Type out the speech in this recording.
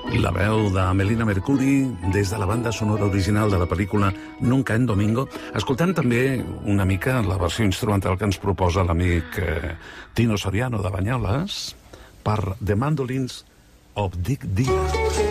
La veu de Melina Mercuri des de la banda sonora original de la pel·lícula Nunca en Domingo, escoltant també una mica la versió instrumental que ens proposa l'amic Tino Soriano de Banyoles per The Mandolins of Dick Dillon.